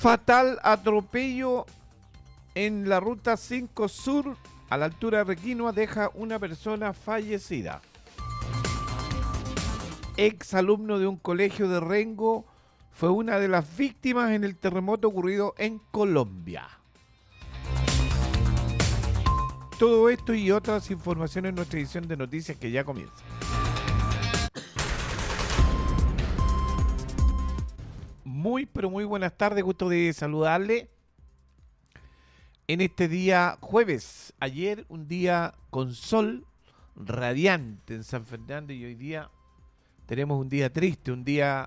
Fatal atropello en la ruta 5 Sur, a la altura de Requinoa, deja una persona fallecida. Ex alumno de un colegio de Rengo fue una de las víctimas en el terremoto ocurrido en Colombia. Todo esto y otras informaciones en nuestra edición de noticias que ya comienza. Muy, pero muy buenas tardes, gusto de saludarle en este día jueves. Ayer un día con sol radiante en San Fernando y hoy día tenemos un día triste, un día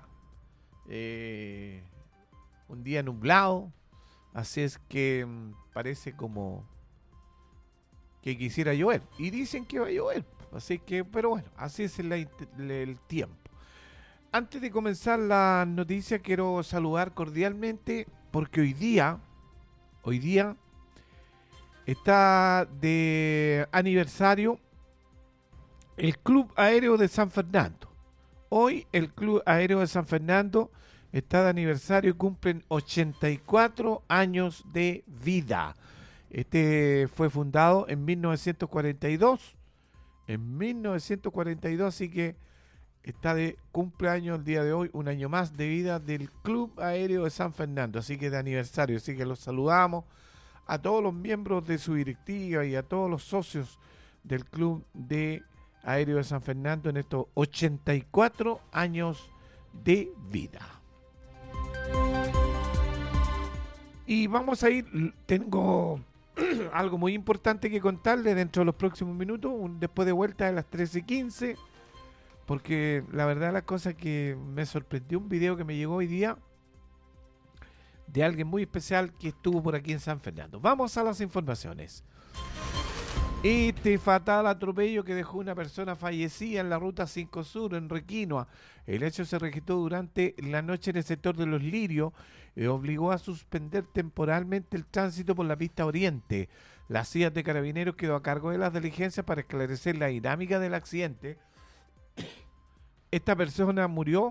nublado, así es que parece como que quisiera llover y dicen que va a llover, así que, pero bueno, así es el tiempo. Antes de comenzar la noticia quiero saludar cordialmente porque hoy día está de aniversario el Club Aéreo de San Fernando. Hoy el Club Aéreo de San Fernando está de aniversario y cumplen 84 años de vida. Este fue fundado en 1942. Así que está de cumpleaños el día de hoy, un año más de vida del Club Aéreo de San Fernando. Así que de aniversario, así que los saludamos a todos los miembros de su directiva y a todos los socios del Club de Aéreo de San Fernando en estos 84 años de vida. Y vamos a ir, tengo algo muy importante que contarle dentro de los próximos minutos, después de vuelta de las 13:15, porque la verdad la cosa que me sorprendió un video que me llegó hoy día de alguien muy especial que estuvo por aquí en San Fernando. Vamos a las informaciones. Este fatal atropello que dejó una persona fallecida en la ruta 5 Sur en Requinoa. El hecho se registró durante la noche en el sector de Los Lirios y obligó a suspender temporalmente el tránsito por la pista oriente. La CIA de Carabineros quedó a cargo de las diligencias para esclarecer la dinámica del accidente. Esta persona murió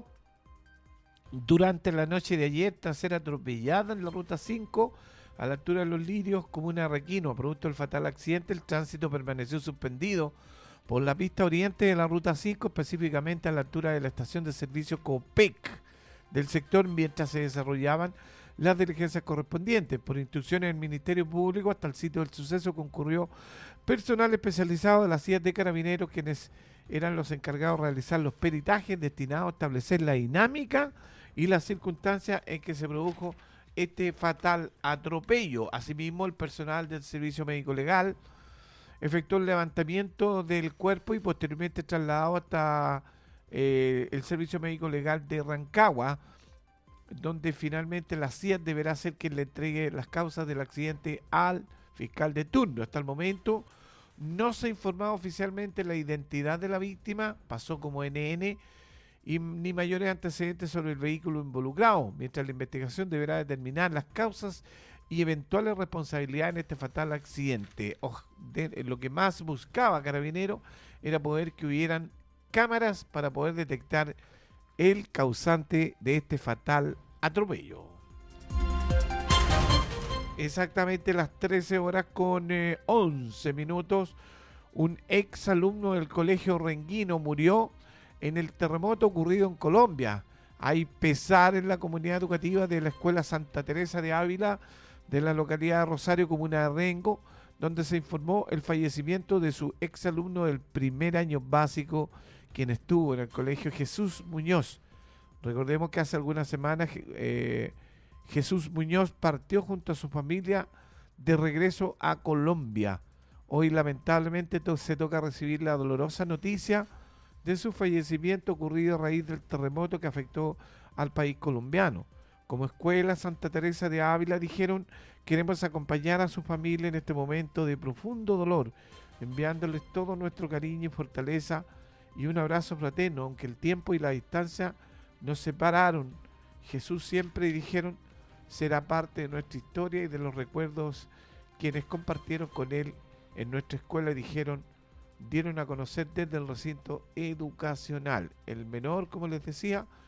durante la noche de ayer tras ser atropellada en la ruta 5 a la altura de Los Lirios, comuna de Requinoa. Producto del fatal accidente, el tránsito permaneció suspendido por la pista oriente de la ruta 5, específicamente a la altura de la estación de servicio Copec del sector, mientras se desarrollaban las diligencias correspondientes. Por instrucciones del Ministerio Público, hasta el sitio del suceso concurrió personal especializado de la CIA de Carabineros, quienes eran los encargados de realizar los peritajes destinados a establecer la dinámica y las circunstancias en que se produjo este fatal atropello. Asimismo, el personal del Servicio Médico Legal efectuó el levantamiento del cuerpo y posteriormente trasladado hasta el Servicio Médico Legal de Rancagua, donde finalmente la CIA deberá ser quien le entregue las causas del accidente al fiscal de turno. Hasta el momento no se ha informado oficialmente la identidad de la víctima, pasó como NN, y ni mayores antecedentes sobre el vehículo involucrado, mientras la investigación deberá determinar las causas y eventuales responsabilidades en este fatal accidente. Lo que más buscaba Carabinero era poder que hubieran cámaras para poder detectar el causante de este fatal atropello. Exactamente las 13 horas con 11 minutos, un ex alumno del colegio renguino murió en el terremoto ocurrido en Colombia. Hay pesar en la comunidad educativa de la Escuela Santa Teresa de Ávila de la localidad de Rosario, comuna de Rengo, donde se informó el fallecimiento de su ex alumno del primer año básico, quien estuvo en el colegio Jesús Muñoz. Recordemos que hace algunas semanas Jesús Muñoz partió junto a su familia de regreso a Colombia. Hoy lamentablemente se toca recibir la dolorosa noticia de su fallecimiento ocurrido a raíz del terremoto que afectó al país colombiano. Como Escuela Santa Teresa de Ávila dijeron: queremos acompañar a su familia en este momento de profundo dolor, enviándoles todo nuestro cariño y fortaleza y un abrazo fraterno, aunque el tiempo y la distancia nos separaron. Jesús siempre, dijeron, será parte de nuestra historia y de los recuerdos quienes compartieron con él en nuestra escuela, dijeron, dieron a conocer desde el recinto educacional. El menor, como les decía,